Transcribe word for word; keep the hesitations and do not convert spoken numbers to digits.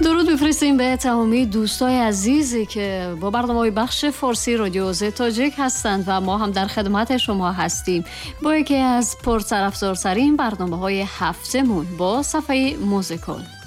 درود بفرستیم به تمامی دوستای عزیزی که با برنامه‌های بخش فارسی رادیو آذر تاجیک هستند و ما هم در خدمت شما هستیم با یکی از پرطرفدارترین برنامه‌های هفتمون با صفحه موزیکال.